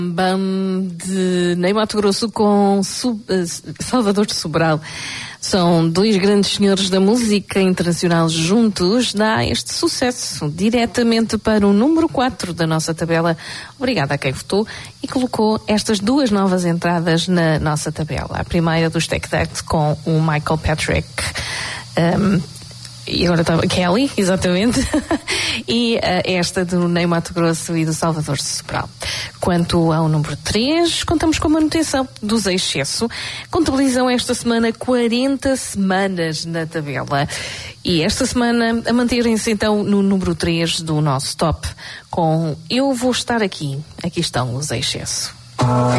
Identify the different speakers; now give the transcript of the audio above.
Speaker 1: De Ney Matogrosso com Salvador Sobral. São dois grandes senhores da música internacional juntos, dá este sucesso diretamente para o número 4 da nossa tabela. Obrigada a quem votou e colocou estas duas novas entradas na nossa tabela. A primeira dos Take That com o Michael Patrick. E agora estava Kelly, exatamente. E esta do Ney Matogrosso e do Salvador Sobral. Quanto ao número 3, contamos com a manutenção dos Excesso. Contabilizam esta semana 40 semanas na tabela. E esta semana a manterem-se então no número 3 do nosso top, com Eu Vou Estar Aqui. Aqui estão os Excesso.